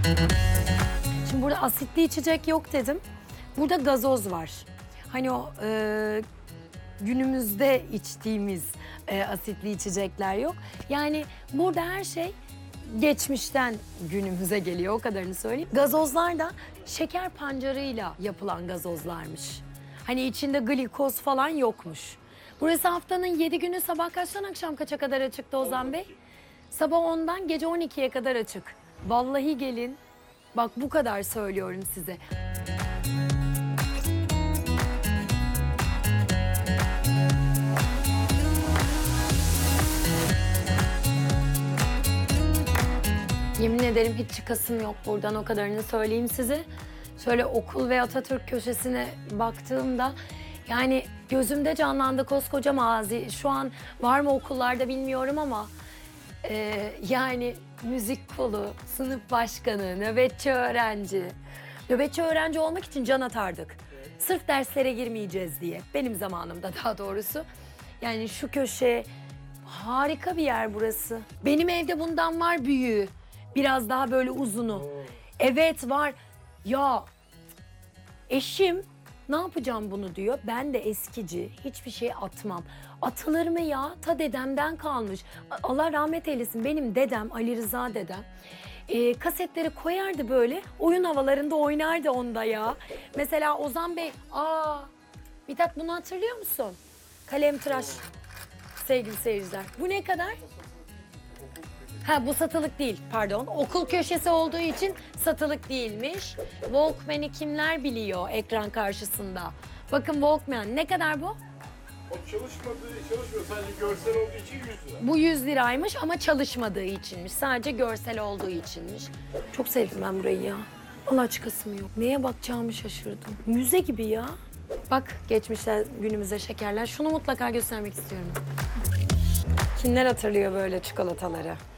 Şimdi burada asitli içecek yok dedim. Burada gazoz var. Hani o günümüzde içtiğimiz asitli içecekler yok. Yani burada her şey geçmişten günümüze geliyor, o kadarını söyleyeyim. Gazozlar da şeker pancarıyla yapılan gazozlarmış. Hani içinde glikoz falan yokmuş. Burası haftanın 7 günü sabah kaçtan akşam kaça kadar açıktı Ozan Bey? Sabah 10'dan gece 12'ye kadar açık. Vallahi gelin. Bak bu kadar söylüyorum size. Yemin ederim hiç çıkasım yok buradan, o kadarını söyleyeyim size. Şöyle okul ve Atatürk köşesine baktığımda yani gözümde canlandı koskoca Mazi. Şu an var mı okullarda bilmiyorum ama yani müzik kolu, sınıf başkanı, nöbetçi öğrenci. Nöbetçi öğrenci olmak için can atardık. Sırf derslere girmeyeceğiz diye. Benim zamanımda daha doğrusu. Yani şu köşe harika bir yer burası. Benim evde bundan var büyüğü. Biraz daha böyle uzunu. Evet var. Ya eşim ne yapacağım bunu diyor. Ben de eskici, hiçbir şey atmam. Atılır mı ya? Ta dedemden kalmış. Allah rahmet eylesin, benim dedem Ali Rıza dedem. Kasetleri koyardı böyle, oyun havalarında oynardı onda ya. Mesela Ozan Bey, Mithat bunu hatırlıyor musun? Kalemtıraş sevgili seyirciler. Bu ne kadar? Ha bu satılık değil, pardon. Okul köşesi olduğu için satılık değilmiş. Walkman'i kimler biliyor ekran karşısında? Bakın Walkman ne kadar bu? O çalışmıyor. Sadece görsel olduğu için 100 lira. Bu 100 liraymış ama çalışmadığı içinmiş. Sadece görsel olduğu içinmiş. Çok sevdim ben burayı ya. Allah çıkasım yok. Neye bakacağımı şaşırdım. Müze gibi ya. Bak geçmişler günümüze şekerler. Şunu mutlaka göstermek istiyorum. Kimler hatırlıyor böyle çikolataları?